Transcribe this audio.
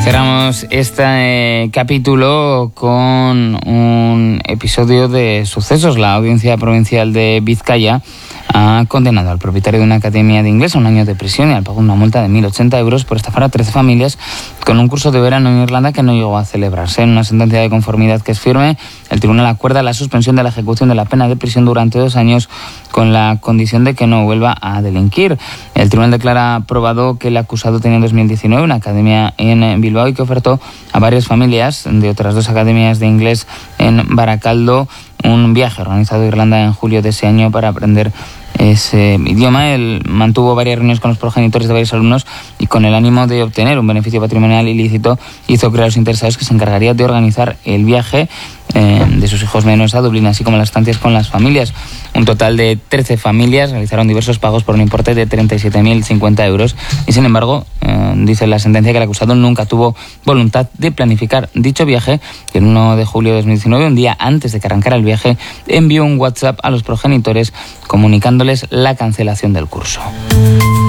Cerramos este capítulo con un episodio de sucesos. La Audiencia Provincial de Vizcaya ha condenado al propietario de una academia de inglés a 1 año de prisión y al pago de una multa de 1.080 euros por estafar a 13 familias con un curso de verano en Irlanda que no llegó a celebrarse. En una sentencia de conformidad que es firme, el tribunal acuerda la suspensión de la ejecución de la pena de prisión durante 2 años con la condición de que no vuelva a delinquir. El tribunal declara probado que el acusado tenía en 2019 una academia en Bilbao y que ofertó a varias familias de otras 2 academias de inglés en Baracaldo un viaje organizado a Irlanda en julio de ese año para aprender ese idioma. Él mantuvo varias reuniones con los progenitores de varios alumnos y con el ánimo de obtener un beneficio patrimonial ilícito hizo creer a los interesados que se encargaría de organizar el viaje de sus hijos menores a Dublín, así como las estancias con las familias. Un total de 13 familias realizaron diversos pagos por un importe de 37.050 euros y, sin embargo, dice la sentencia que el acusado nunca tuvo voluntad de planificar dicho viaje y el 1 de julio de 2019, un día antes de que arrancara el viaje, envió un WhatsApp a los progenitores comunicándoles la cancelación del curso.